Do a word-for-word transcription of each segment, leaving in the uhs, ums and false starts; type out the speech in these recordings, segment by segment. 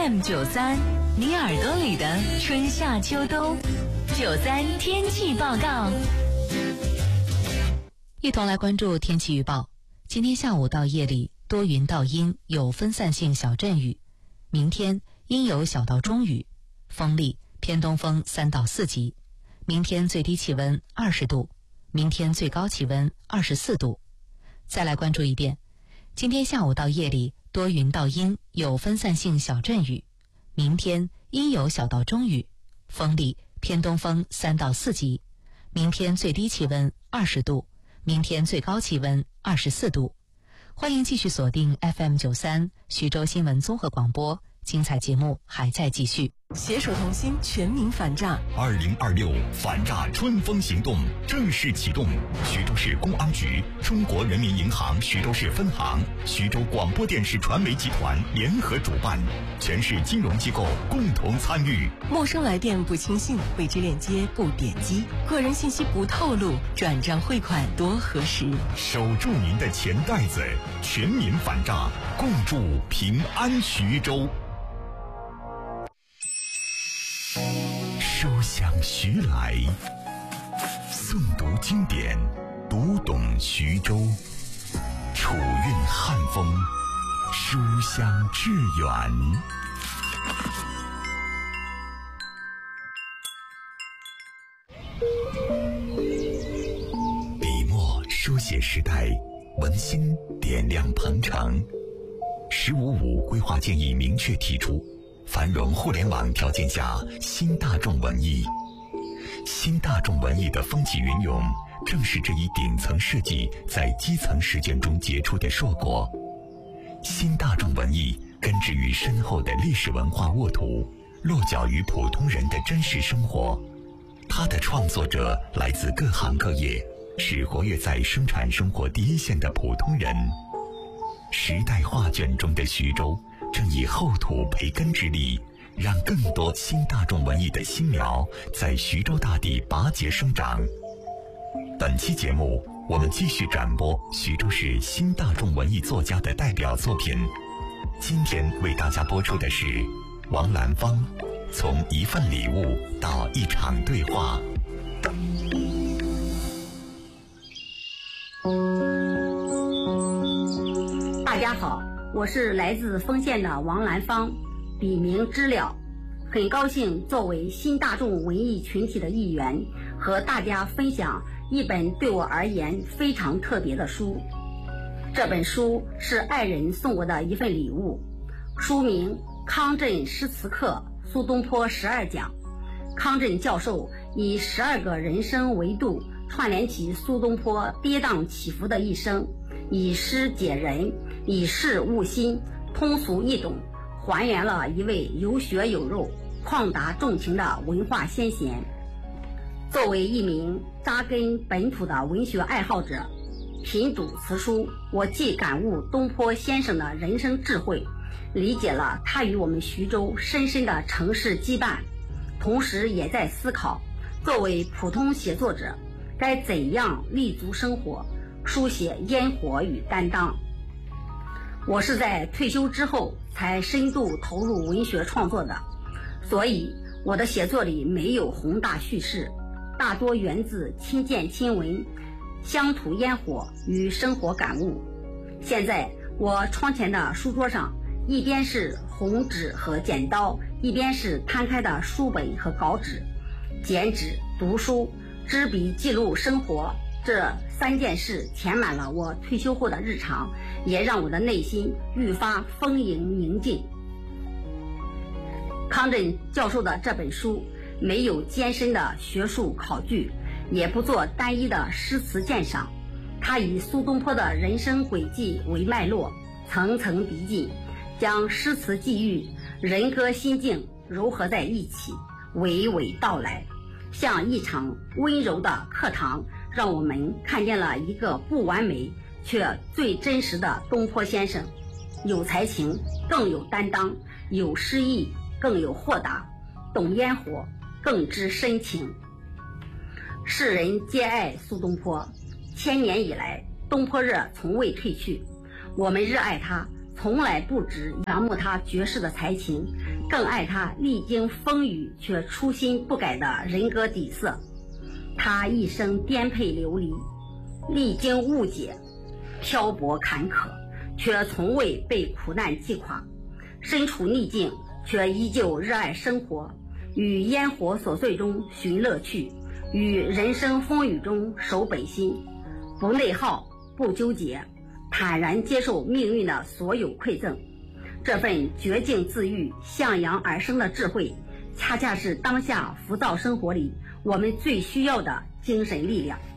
M 九三，你耳朵里的春夏秋冬。九三天气报告， 一同来关注天气预报。今天下午到夜里多云到阴，有分散性小阵雨。明天阴有小到中雨，风力偏东风三到四级。明天最低气温二十度，明天最高气温二十四度。再来关注一遍，今天下午到夜里多云到阴，有分散性小阵雨。明天阴有小到中雨，风力偏东风三到四级。明天最低气温二十度，明天最高气温二十四度。欢迎继续锁定 F M 九三徐州新闻综合广播，精彩节目还在继续。 携手同心，全民反诈。 二零二六反诈春风行动正式启动，徐州市公安局、中国人民银行徐州市分行、徐州广播电视传媒集团联合主办，全市金融机构共同参与。 陌生来电不轻信，未知链接不点击，个人信息不透露，转账汇款多核实。 守住您的钱袋子，全民反诈，共筑平安徐州。书香徐来，诵读经典，读懂徐州。楚韵汉风，书香致远。笔墨书写时代，文心点亮鹏程。十五五规划建议明确提出，繁荣互联网条件下新大众文艺。新大众文艺的风起云涌，正是这一顶层设计在基层实践中结出的硕果。新大众文艺根植于深厚的历史文化沃土，落脚于普通人的真实生活。它的创作者来自各行各业，是活跃在生产生活第一线的普通人。时代画卷中的徐州，正以厚土培根之力，让更多新大众文艺的新苗在徐州大地拔节生长。本期节目，我们继续展播徐州市新大众文艺作家的代表作品。今天为大家播出的是王兰芳，从一份礼物到一场对话。 大家好，我是来自丰县的王兰芳，笔名知了。很高兴作为新大众文艺群体的一员，和大家分享一本对我而言非常特别的书。这本书是爱人送我的一份礼物，书名《康震诗词课苏东坡十二讲》。康震教授以十二个人生维度串联起苏东坡跌宕起伏的一生，以诗解人，以事悟心，通俗易懂，还原了一位有血有肉、旷达重情的文化先贤。作为一名扎根本土的文学爱好者，品读此书，我既感悟东坡先生的人生智慧，理解了他与我们徐州深深的城市羁绊，同时也在思考，作为普通写作者，该怎样立足生活，书写烟火与担当。我是在退休之后才深度投入文学创作的，所以我的写作里没有宏大叙事，大多源自亲见亲闻，乡土烟火与生活感悟。现在我窗前的书桌上，一边是红纸和剪刀，一边是摊开的书本和稿纸。剪纸、读书、执笔记录生活，这三件事填满了我退休后的日常，也让我的内心愈发丰盈宁静。康震教授的这本书没有艰深的学术考据，也不做单一的诗词鉴赏，他以苏东坡的人生轨迹为脉络，层层递进，将诗词寄寓、人歌心境糅合在一起，娓娓道来，像一场温柔的课堂，让我们看见了一个不完美却最真实的东坡先生。有才情，更有担当；有诗意，更有豁达；懂烟火，更知深情。世人皆爱苏东坡，千年以来，东坡热从未褪去。我们热爱他，从来不止仰慕他绝世的才情， 更爱他历经风雨却初心不改的人格底色。他一生颠沛流离，历经误解，漂泊坎坷，却从未被苦难击垮，身处逆境却依旧热爱生活，于烟火琐碎中寻乐趣，于人生风雨中守本心，不内耗，不纠结，坦然接受命运的所有馈赠。这份绝境自愈、向阳而生的智慧，恰恰是当下浮躁生活里我们最需要的精神力量。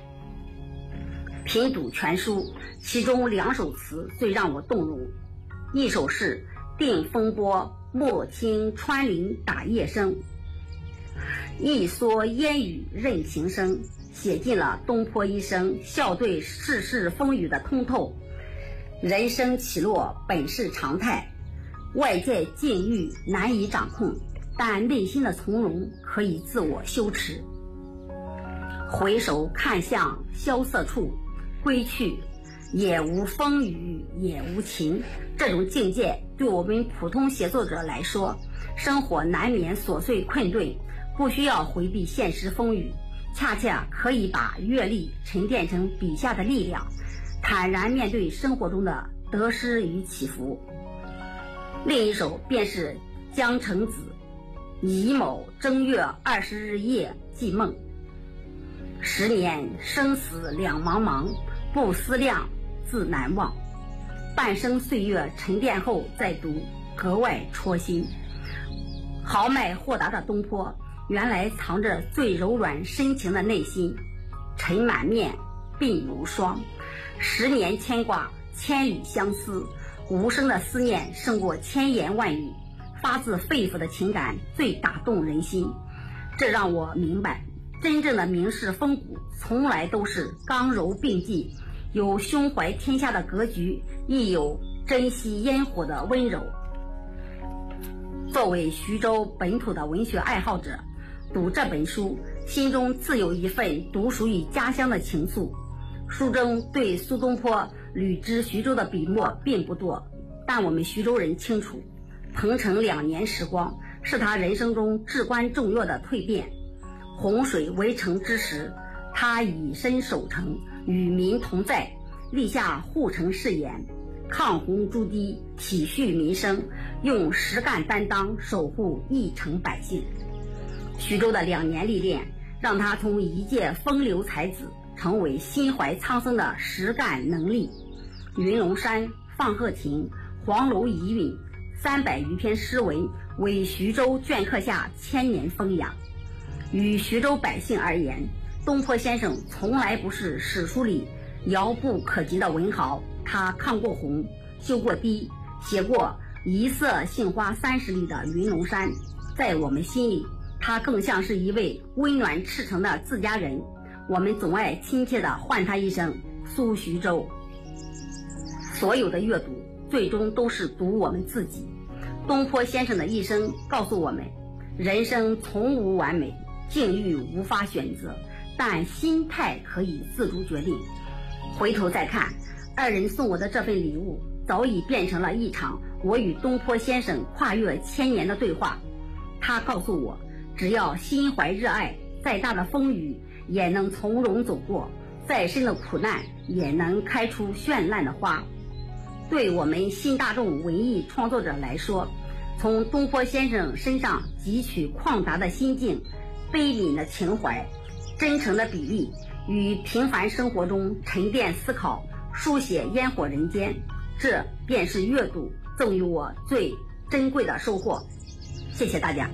品读全书，其中两首词最让我动容，一首是定风波，莫听穿林打叶声，一蓑烟雨任情深，写尽了东坡一生笑对世事风雨的通透。人生起落本是常态，外界境遇难以掌控，但内心的从容可以自我修持。回首看向萧瑟处，归去也无风雨也无晴。这种境界对我们普通写作者来说，生活难免琐碎困顿，不需要回避现实风雨，恰恰可以把阅历沉淀成笔下的力量，坦然面对生活中的得失与起伏。另一首便是江城子乙卯正月二十日夜记梦，十年生死两茫茫，不思量自难忘。半生岁月沉淀后再读，格外戳心。豪迈豁达的东坡，原来藏着最柔软深情的内心。尘满面，鬓如霜，十年牵挂，千里相思，无声的思念胜过千言万语，发自肺腑的情感最打动人心。这让我明白，真正的名士风骨从来都是刚柔并济，有胸怀天下的格局，亦有珍惜烟火的温柔。作为徐州本土的文学爱好者，读这本书，心中自有一份独属于家乡的情愫。书中对苏东坡旅知徐州的笔墨并不多，但我们徐州人清楚，鹏程两年时光是他人生中至关重要的蜕变。洪水围城之时，他以身守城，与民同在，立下护城誓言，抗洪筑堤，体恤民生，用实干担当守护一城百姓。徐州的两年历练，让他从一介风流才子成为心怀苍生的实干能力。云龙山、放鹤亭、黄楼遗韵三百余篇诗文，为徐州镌刻下千年风雅。与徐州百姓而言，东坡先生从来不是史书里遥不可及的文豪，他抗过洪，修过堤，写过一色杏花三十里的云龙山。在我们心里，他更像是一位温暖赤诚的自家人，我们总爱亲切地唤他一声苏徐州。所有的阅读最终都是读我们自己。东坡先生的一生告诉我们，人生从无完美，境遇无法选择，但心态可以自主决定。回头再看，二人送我的这份礼物，早已变成了一场我与东坡先生跨越千年的对话。他告诉我，只要心怀热爱，再大的风雨也能从容走过，再深的苦难也能开出绚烂的花。对我们新大众文艺创作者来说，从东坡先生身上汲取旷达的心境、悲悯的情怀、真诚的比例，与平凡生活中沉淀思考，书写烟火人间，这便是阅读赠予我最珍贵的收获。谢谢大家。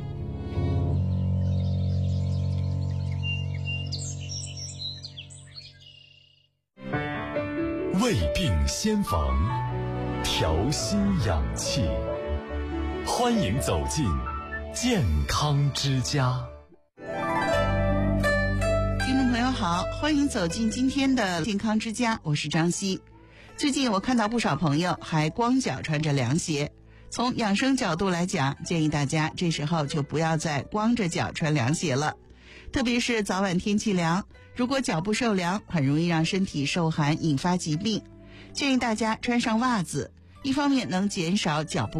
胃病先防，调心养气，欢迎走进健康之家。 听众朋友好，欢迎走进今天的健康之家，我是张希。最近我看到不少朋友还光脚穿着凉鞋，从养生角度来讲，建议大家这时候就不要再光着脚穿凉鞋了。特别是早晚天气凉，如果脚部受凉，很容易让身体受寒，引发疾病。建议大家穿上袜子，一方面能减少脚部